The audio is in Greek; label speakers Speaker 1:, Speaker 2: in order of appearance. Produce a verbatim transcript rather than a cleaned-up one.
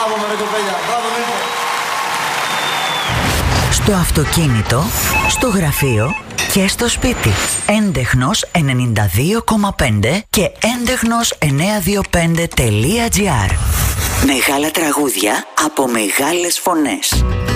Speaker 1: Μπράβο με ρε κοπέλια, μπράβο Νίκο.
Speaker 2: Στο αυτοκίνητο, στο γραφείο και στο σπίτι. Έντεχνος ενενήντα δύο κόμμα πέντε και έντεχνος εννιακόσια είκοσι πέντε τελεία τζι άρ. Μεγάλα τραγούδια από μεγάλες φωνές.